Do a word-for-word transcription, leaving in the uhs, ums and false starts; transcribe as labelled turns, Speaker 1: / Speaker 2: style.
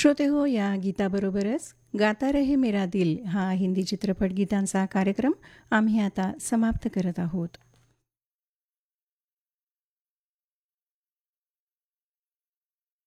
Speaker 1: श्रोते हो, या गीताबरोबरच गाता रहे मेरा दिल हा हिंदी चित्रपट गीतांचा कार्यक्रम आम्ही आता समाप्त करत आहोत.